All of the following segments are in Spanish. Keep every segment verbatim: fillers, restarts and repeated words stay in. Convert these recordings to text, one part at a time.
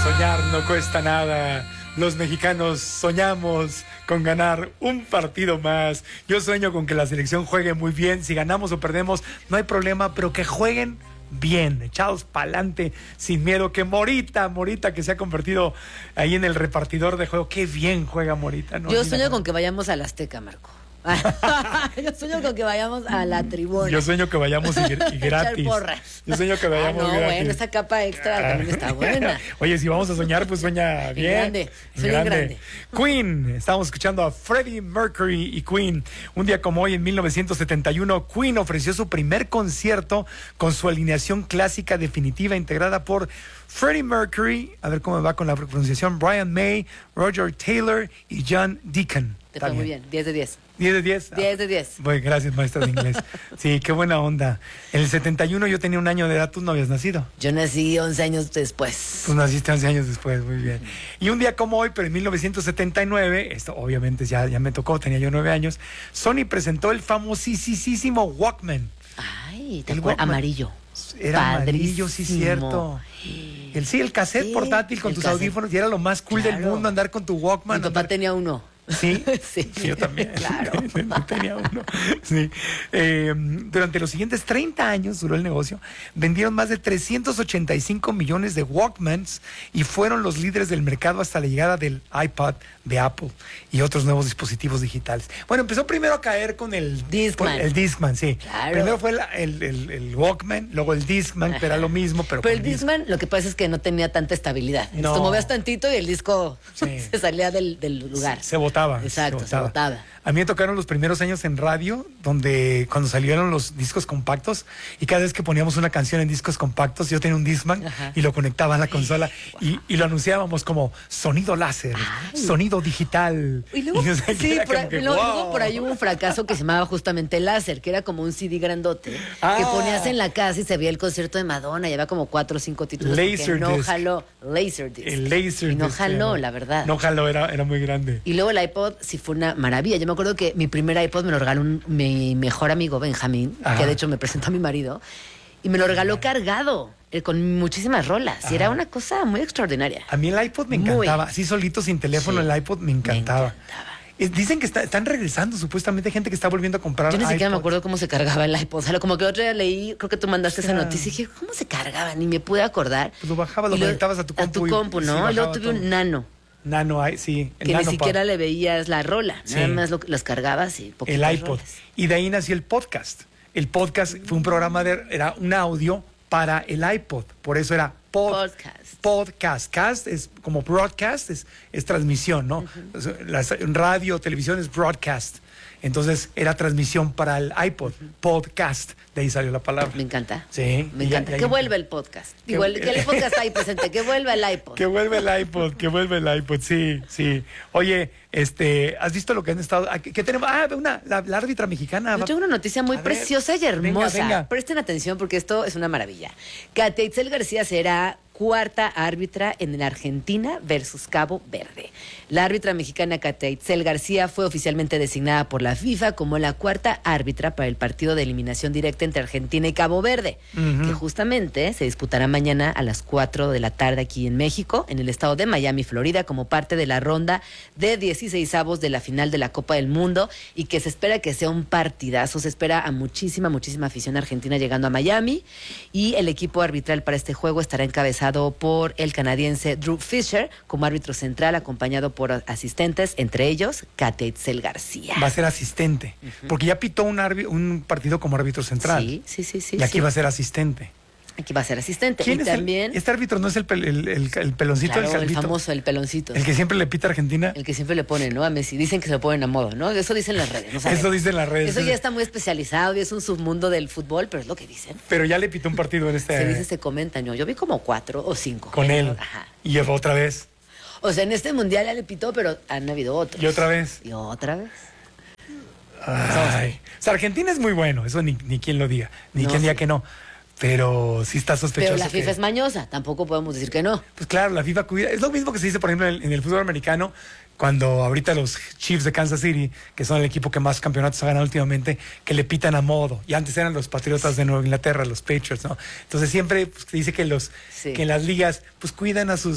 Soñar no cuesta nada. Los mexicanos soñamos con ganar un partido más. Yo sueño con que la selección juegue muy bien. Si ganamos o perdemos, no hay problema, pero que jueguen bien, echados pa'lante, sin miedo. Que Morita, Morita que se ha convertido ahí en el repartidor de juego. Qué bien juega Morita, ¿no? Yo Mira, sueño no. con que vayamos al Azteca, Marco. Yo sueño con que vayamos a la tribuna. Yo sueño que vayamos y, y gratis. Yo sueño que vayamos ah, no, gratis. bueno, esta capa extra también está buena. Oye, si vamos a soñar, pues sueña bien. Grande, sueña grande. Queen, estamos escuchando a Freddie Mercury y Queen. Un día como hoy, en mil novecientos setenta y uno, Queen ofreció su primer concierto con su alineación clásica definitiva integrada por Freddie Mercury, a ver cómo me va con la pronunciación, Brian May, Roger Taylor y John Deacon. Te fue muy bien, diez de diez. ¿diez de diez? diez de diez. Bueno, gracias, maestra de inglés. Sí, qué buena onda. En el setenta y uno yo tenía un año de edad, tú no habías nacido. Yo nací once años después. Tú naciste once años después, muy bien. Y un día como hoy, pero en mil novecientos setenta y nueve, esto obviamente ya, ya me tocó, tenía yo nueve años, Sony presentó el famosísimo Walkman. Ay, te El acuerdas, Walkman. amarillo. Era amarillo, sí, cierto. El, sí, el cassette Sí, portátil con el tus cassette. audífonos, y era lo más cool Claro. del mundo, andar con tu Walkman. Mi papá andar... tenía uno. ¿Sí? Sí. Yo también. Claro. Tenía uno. Sí. Eh, durante los siguientes treinta años duró el negocio. Vendieron más de trescientos ochenta y cinco millones de Walkmans y fueron los líderes del mercado hasta la llegada del iPod de Apple y otros nuevos dispositivos digitales. Bueno, empezó primero a caer con el Discman. El Discman, sí. Claro. Primero fue el, el, el, el Walkman, luego el Discman, Ajá. que era lo mismo, pero, Pero con el Discman, lo que pasa es que no tenía tanta estabilidad. No. Entonces, tú movías tantito y el disco Sí. se salía del, del lugar. Se botaba. Exacto, se botaba. A mí me tocaron los primeros años en radio, donde cuando salieron los discos compactos, y cada vez que poníamos una canción en discos compactos, yo tenía un Discman Ajá. y lo conectaba a la consola y, y lo anunciábamos como sonido láser, Ay. sonido digital. Y luego, no sé qué, sí, era por, como que, luego wow. por ahí hubo un fracaso que se llamaba justamente Láser, que era como un C D grandote, que Ah. ponías en la casa y se veía el concierto de Madonna, y había como cuatro o cinco títulos. porque Laserdisc. No jaló, Laserdisc. El laser. Y no jaló, la verdad. No jaló, era, era muy grande. Y luego el iPod sí fue una maravilla. Yo me acuerdo que mi primer iPod me lo regaló un- mi mejor amigo Benjamín, Ajá. que de hecho me presentó a mi marido, y me lo regaló cargado, eh, con muchísimas rolas. Ajá. Y era una cosa muy extraordinaria. A mí el iPod me Muy. encantaba, así solito, sin teléfono, Sí. el iPod me encantaba. Me encantaba. Eh, Dicen que está- están regresando, supuestamente, gente que está volviendo a comprar Yo ni siquiera me iPods. acuerdo cómo se cargaba el iPod. O sea, como que otro día leí, creo que tú mandaste esa Era- noticia y dije, ¿cómo se cargaba? Ni me pude acordar. Pues lo bajabas, lo Y conectabas a tu compu A tu y- compu, y sí, ¿no? y luego bajaba tuve todo. un nano, Nano, ay, sí. el que ni Nano siquiera Pad. le veías la rola. Sí. Nada más lo, las cargabas y poquitas El iPod. rolas. Y de ahí nació el podcast. El podcast fue un programa de, era un audio para el iPod. Por eso era pod- Podcast. podcast. Cast es como broadcast, es, es transmisión, ¿no? O sea, las- radio, televisión es broadcast. Entonces era transmisión para el iPod, podcast. De ahí salió la palabra. Me encanta. Sí. Me y ya- encanta. ya- Que vuelva el podcast. Que- Igual que el podcast está ahí presente. Que vuelva el iPod. Que vuelve el iPod, que vuelve el iPod, sí, sí. Oye, este, ¿has visto lo que han estado? ah, ¿Qué, qué tenemos? Ah, una, la, la árbitra mexicana. Yo va- tengo una noticia muy A ver, preciosa y venga, hermosa. venga. Presten atención porque esto es una maravilla. Katia Itzel García será cuarta árbitra en la Argentina versus Cabo Verde. La árbitra mexicana Katia Itzel García fue oficialmente designada por la FIFA como la cuarta árbitra para el partido de eliminación directa entre Argentina y Cabo Verde, Ujú. que justamente se disputará mañana a las cuatro de la tarde aquí en México, en el estado de Miami, Florida, como parte de la ronda de dieciseisavos de la final de la Copa del Mundo, y que se espera que sea un partidazo. Se espera a muchísima, muchísima afición argentina llegando a Miami, y el equipo arbitral para este juego estará encabezado por el canadiense Drew Fisher como árbitro central, acompañado por asistentes, entre ellos Katia Itzel García. Va a ser asistente, porque ya pitó un, arbi- un partido como árbitro central. Sí, sí, sí, sí. y aquí sí. va a ser asistente. Aquí va a ser asistente. ¿Quién y es el- también, este árbitro no es el, pel- el, el- el peloncito, claro, el el calvito, famoso, el peloncito. el que siempre le pita a Argentina. El que siempre le ponen, ¿no? A Messi. Dicen que se lo ponen a modo, ¿no? Eso dicen las redes, no sabemos. Eso dicen las redes. Eso ya está muy especializado y es un submundo del fútbol, pero es lo que dicen. Pero ya le pitó un partido en este. Se dice, se comenta, ¿no? Yo vi como cuatro o cinco. Con él. Ajá. Y otra vez. O sea, en este mundial ya le pitó, pero han habido otros. Y otra vez. Y otra vez. Ay. O sea, Argentina es muy bueno, eso ni, ni quien lo diga, ni No, quien diga sí. que no. Pero sí está sospechoso. Pero la FIFA que- es mañosa, tampoco podemos decir que no. Pues claro, la FIFA cuida. Es lo mismo que se dice, por ejemplo, en el, en el fútbol americano, cuando ahorita los Chiefs de Kansas City, que son el equipo que más campeonatos ha ganado últimamente, que le pitan a modo. Y antes eran los Patriotas de Nueva Inglaterra, los Patriots, ¿no? Entonces siempre pues, se dice que los Sí. que en las ligas pues cuidan a sus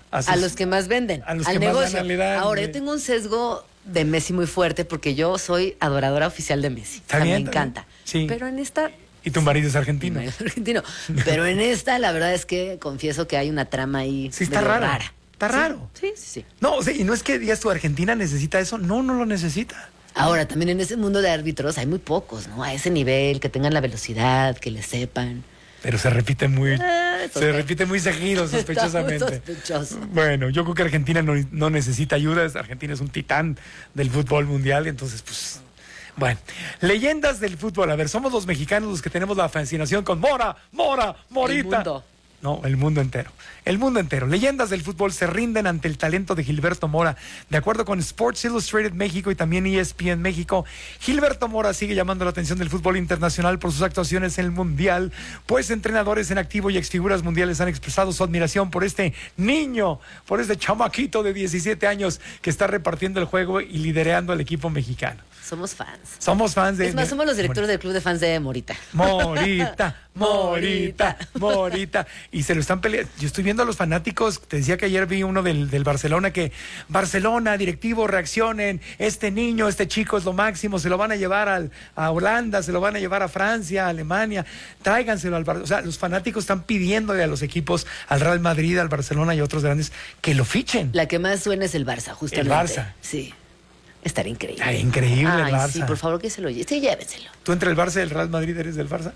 a, sus, a los que más venden, a los al que negocio. Más ganan le dan, Ahora, güey. yo tengo un sesgo de Messi muy fuerte porque yo soy adoradora oficial de Messi. Está O sea, bien, me está bien. encanta. Sí. Pero en esta... Y tu marido es argentino. Mi marido es argentino. Pero en esta, la verdad es que confieso que hay una trama ahí Sí, está medio raro. rara. Está Sí, raro. Sí, sí, sí. No, o sea, y no es que digas tu Argentina necesita eso. No, no lo necesita. Ahora, también en ese mundo de árbitros hay muy pocos, ¿no? A ese nivel, que tengan la velocidad, que le sepan. Pero se repite muy, Ah, se sospe- repite muy seguido, Está muy sospechosamente. sospechoso. Bueno, yo creo que Argentina no, no necesita ayuda. Argentina es un titán del fútbol mundial, entonces, pues, bueno. Leyendas del fútbol. A ver, somos los mexicanos los que tenemos la fascinación con Mora, Mora, Morita. El mundo. No, el mundo entero. El mundo entero. Leyendas del fútbol se rinden ante el talento de Gilberto Mora. De acuerdo con Sports Illustrated México y también E S P N México, Gilberto Mora sigue llamando la atención del fútbol internacional por sus actuaciones en el Mundial, pues entrenadores en activo y exfiguras mundiales han expresado su admiración por este niño, por este chamaquito de diecisiete años que está repartiendo el juego y liderando al equipo mexicano. Somos fans. Somos fans de... Es más, de- somos los directores del club de fans de Morita. Morita, Morita, Morita. Y se lo están peleando. Yo estoy viendo a los fanáticos. Te decía que ayer vi uno del, del Barcelona que Barcelona, directivos, reaccionen. Este niño, este chico es lo máximo. Se lo van a llevar al, a Holanda, se lo van a llevar a Francia, a Alemania. Tráiganselo al Barcelona. O sea, los fanáticos están pidiéndole a los equipos, al Real Madrid, al Barcelona y a otros grandes, que lo fichen. La que más suena es el Barça, justamente. El Barça. Sí. Estaría increíble. Ay, increíble el Ay, Barça. sí, por favor que se lo lleve. Sí, llévenselo. ¿Tú entre el Barça y el Real Madrid eres del Barça?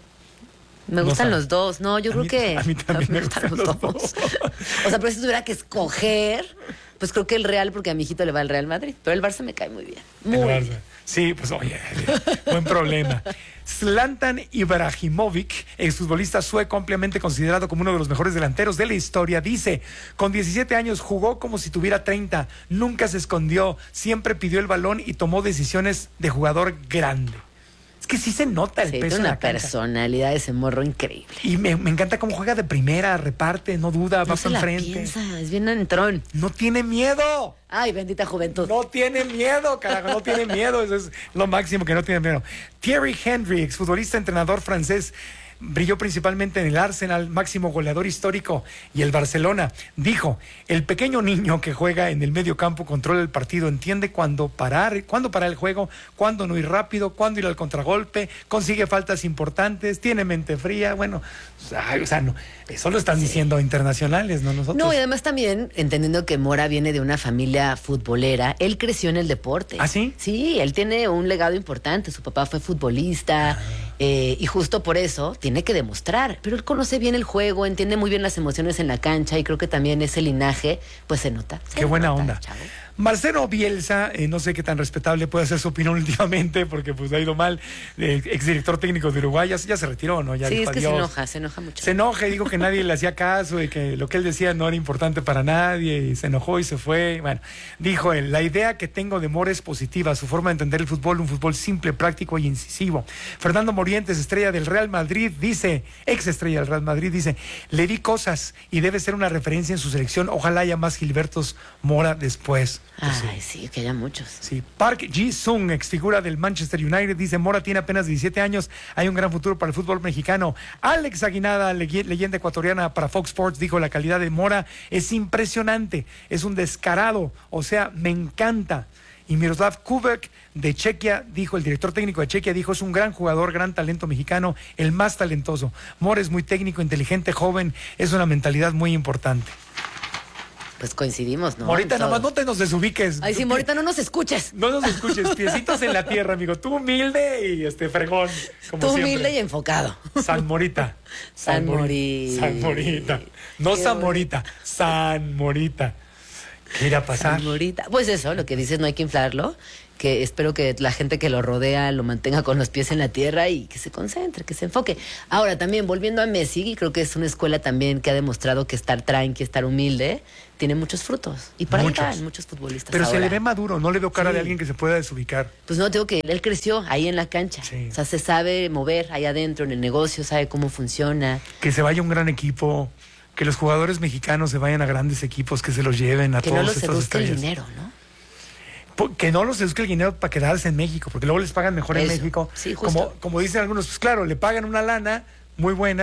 Me No gustan sabe. los dos. No, yo A creo mí- que. a mí también me gustan los dos. O sea, pero si tuviera que escoger, pues creo que el Real, porque a mi hijito le va al Real Madrid. Pero el Barça me cae muy bien. Muy El bien. Barça. Sí, pues oye, buen problema. Zlatan Ibrahimovic, exfutbolista sueco ampliamente considerado como uno de los mejores delanteros de la historia, dice, con diecisiete años jugó como si tuviera treinta, nunca se escondió, siempre pidió el balón y tomó decisiones de jugador grande. Es que sí se nota el Sí, peso tiene en una la cancha. personalidad de ese morro increíble. Y me, me encanta cómo juega de primera, reparte, no duda, No va se para la enfrente. piensa, es bien entrón. No tiene miedo. Ay, bendita juventud. No tiene miedo, carajo, no tiene miedo. Eso es lo máximo, que no tiene miedo. Thierry Henry, exfutbolista, entrenador francés, brilló principalmente en el Arsenal, máximo goleador histórico, y el Barcelona. Dijo, el pequeño niño que juega en el medio campo controla el partido, entiende cuándo parar, cuándo parar el juego, cuándo no ir rápido, cuándo ir al contragolpe, consigue faltas importantes, tiene mente fría. Bueno, ay, o sea, no, eso lo están diciendo internacionales, no nosotros. No, y además también, entendiendo que Mora viene de una familia futbolera, él creció en el deporte. ¿Ah, sí? Sí, él tiene un legado importante. Su papá fue futbolista Ah. eh, y justo por eso tiene que demostrar. Pero él conoce bien el juego, entiende muy bien las emociones en la cancha y creo que también ese linaje, pues se nota. Se Qué buena nota, onda. chavo. Marcelo Bielsa, eh, no sé qué tan respetable puede ser su opinión últimamente, porque pues ha ido mal, eh, exdirector técnico de Uruguay, ya, se- ya se retiró, ¿no? Ya Sí, dijo es que se adiós. enoja, se enoja mucho. Se enoja y dijo que nadie le hacía caso y que lo que él decía no era importante para nadie y se enojó y se fue. Bueno, dijo él, la idea que tengo de Mora es positiva, su forma de entender el fútbol, un fútbol simple, práctico y incisivo. Fernando Morientes, estrella del Real Madrid, dice, ex estrella del Real Madrid, dice, le di cosas y debe ser una referencia en su selección, ojalá haya más Gilbertos Mora después. Pues sí. Ay, sí, que haya muchos. Sí, Park Ji-sung, exfigura del Manchester United, dice, Mora tiene apenas diecisiete años, hay un gran futuro para el fútbol mexicano. Alex Aguinada, leye- leyenda ecuatoriana para Fox Sports, dijo, la calidad de Mora es impresionante, es un descarado, o sea, me encanta. Y Miroslav Kubek de Chequia, dijo, el director técnico de Chequia, dijo, es un gran jugador, gran talento mexicano, el más talentoso. Mora es muy técnico, inteligente, joven, es una mentalidad muy importante. Pues coincidimos, ¿no? Morita, En nada más todo. no te nos desubiques. Ay, sí, Morita, no nos escuches. No nos escuches, piecitos en la tierra, amigo. Tú humilde y este fregón, como Tú siempre. humilde y enfocado. San Morita. San Mori- Morita. San Morita. No Qué San bonito. Morita, San Morita. ¿Qué irá a pasar? San Morita. Pues eso, lo que dices, no hay que inflarlo. Que espero que la gente que lo rodea lo mantenga con los pies en la tierra y que se concentre, que se enfoque. Ahora, también, volviendo a Messi, creo que es una escuela también que ha demostrado que estar tranqui, estar humilde, tiene muchos frutos. Y para Muchos. ahí van muchos futbolistas Pero se ahora. le ve maduro, no le veo cara Sí. de alguien que se pueda desubicar. Pues no, digo que él creció ahí en la cancha. Sí. O sea, se sabe mover ahí adentro en el negocio, sabe cómo funciona. Que se vaya un gran equipo, que los jugadores mexicanos se vayan a grandes equipos, que se los lleven a Que todos no lo estos seduzca el estrellas. dinero, ¿no? Po- Que no los seduzca el dinero para quedarse en México, porque luego les pagan mejor en Eso. México. Sí, justo. como, como dicen algunos, pues claro, le pagan una lana muy buena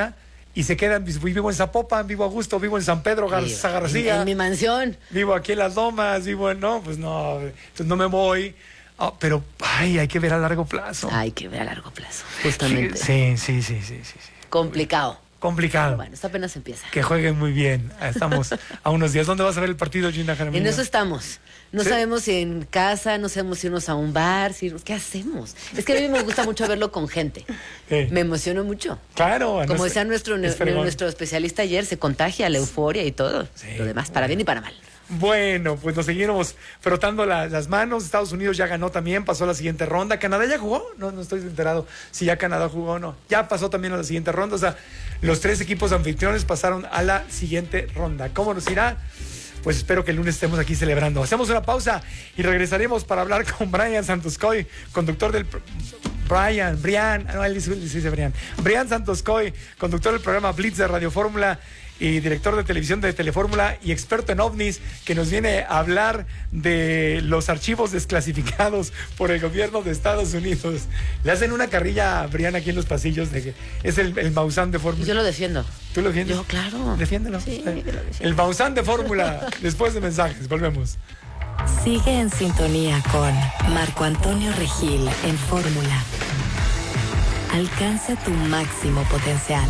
y se quedan, vivo en Zapopan, vivo a gusto, vivo en San Pedro Garza García. En, en mi mansión. Vivo aquí en Las Lomas, vivo en, no, pues no, entonces no me voy. Oh, pero, ay, hay que ver a largo plazo. Hay que ver a largo plazo, justamente. Sí, sí, sí, sí, sí. sí. Complicado. Complicado. Bueno, esto apenas empieza. Que jueguen muy bien. Estamos a unos días. ¿Dónde vas a ver el partido, Gina Jaramillo? En eso estamos. No ¿Sí? sabemos si en casa, no sabemos si irnos a un bar, si irnos... ¿qué hacemos? Es que a mí me gusta mucho verlo con gente. Sí. Me emociono mucho. Claro. Como decía nuestro, nuestro especialista ayer, se contagia la euforia y todo. Sí. Lo demás, para bien y para mal. Bueno, pues nos seguimos frotando la, las manos. Estados Unidos ya ganó también, pasó a la siguiente ronda. ¿Canadá ya jugó? No, no estoy enterado si ya Canadá jugó o no. Ya pasó también a la siguiente ronda. O sea, los tres equipos anfitriones pasaron a la siguiente ronda. ¿Cómo nos irá? Pues espero que el lunes estemos aquí celebrando. Hacemos una pausa y regresaremos para hablar con Brian Santoscoy, conductor del... Brian, Brian, no, él dice Brian. Brian Santoscoy, conductor del programa Blitz de Radio Fórmula y director de televisión de Telefórmula y experto en ovnis, que nos viene a hablar de los archivos desclasificados por el gobierno de Estados Unidos. Le hacen una carrilla a Brian aquí en los pasillos de que es el, el Maussan de Fórmula. Yo lo defiendo. ¿Tú lo defiendes? Yo, claro. Defiéndelo. Sí, eh, lo el Maussan de Fórmula, después de mensajes. Volvemos. Sigue en sintonía con Marco Antonio Regil en Fórmula. Alcanza tu máximo potencial.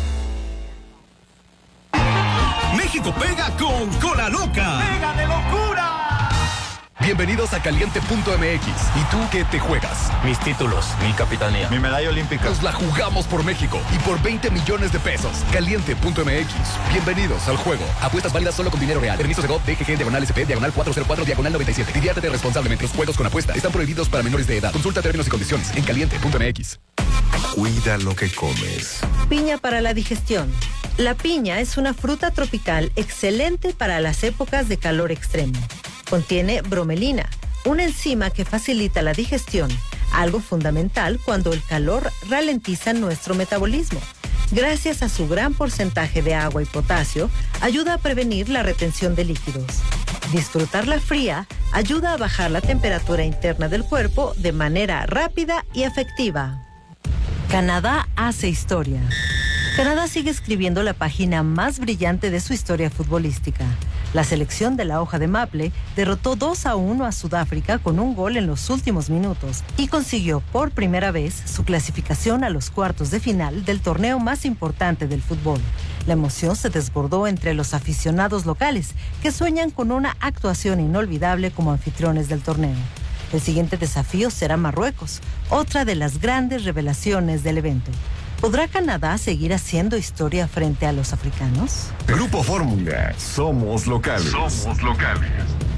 México pega con Cola Loca. ¡Pega de locura! Bienvenidos a Caliente punto M X. ¿Y tú qué te juegas? Mis títulos, mi capitanía, mi medalla olímpica. Nos la jugamos por México y por veinte millones de pesos. Caliente punto M X. Bienvenidos al juego. Apuestas válidas solo con dinero real. Permiso de G O P, D G G, diagonal S P, diagonal cuatro cero cuatro, diagonal noventa y siete. Diviértete responsablemente. Los juegos con apuesta están prohibidos para menores de edad. Consulta términos y condiciones en Caliente punto M X. Cuida lo que comes. Piña para la digestión. La piña es una fruta tropical excelente para las épocas de calor extremo. Contiene bromelina, una enzima que facilita la digestión, algo fundamental cuando el calor ralentiza nuestro metabolismo. Gracias a su gran porcentaje de agua y potasio, ayuda a prevenir la retención de líquidos. Disfrutarla fría ayuda a bajar la temperatura interna del cuerpo de manera rápida y efectiva. Canadá hace historia. Canadá sigue escribiendo la página más brillante de su historia futbolística. La selección de la hoja de maple derrotó dos a uno a Sudáfrica con un gol en los últimos minutos y consiguió por primera vez su clasificación a los cuartos de final del torneo más importante del fútbol. La emoción se desbordó entre los aficionados locales, que sueñan con una actuación inolvidable como anfitriones del torneo. El siguiente desafío será Marruecos, otra de las grandes revelaciones del evento. ¿Podrá Canadá seguir haciendo historia frente a los africanos? Grupo Fórmula. Somos locales. Somos locales.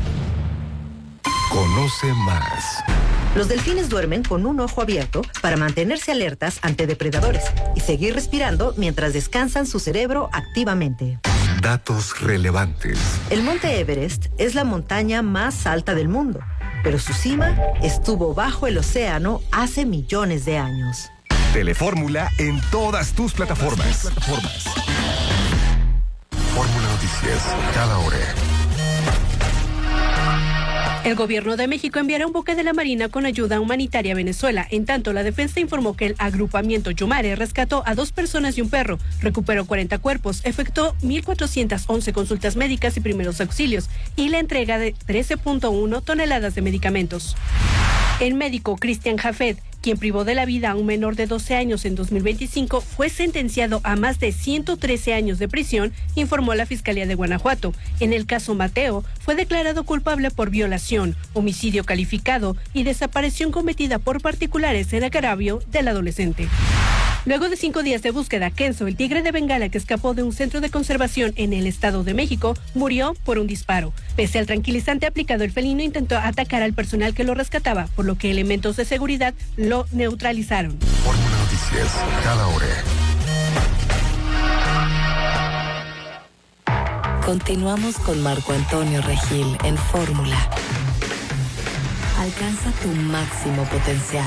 Conoce más. Los delfines duermen con un ojo abierto para mantenerse alertas ante depredadores y seguir respirando mientras descansan su cerebro activamente. Datos relevantes. El Monte Everest es la montaña más alta del mundo, pero su cima estuvo bajo el océano hace millones de años. Telefórmula en todas tus plataformas. plataformas. Fórmula Noticias, cada hora. El gobierno de México enviará un buque de la Marina con ayuda humanitaria a Venezuela. En tanto, la defensa informó que el agrupamiento Yumare rescató a dos personas y un perro, recuperó cuarenta cuerpos, efectuó mil cuatrocientas once consultas médicas y primeros auxilios y la entrega de trece punto uno toneladas de medicamentos. El médico Cristian Jafet, quien privó de la vida a un menor de doce años en dos mil veinticinco, fue sentenciado a más de ciento trece años de prisión, informó la Fiscalía de Guanajuato. En el caso Mateo, fue declarado culpable por violación, homicidio calificado y desaparición cometida por particulares en agravio del adolescente. Luego de cinco días de búsqueda, Kenzo, el tigre de Bengala que escapó de un centro de conservación en el Estado de México, murió por un disparo. Pese al tranquilizante aplicado, el felino intentó atacar al personal que lo rescataba, por lo que elementos de seguridad lo neutralizaron. Fórmula Noticias, cada hora. Continuamos con Marco Antonio Regil en Fórmula. Alcanza tu máximo potencial.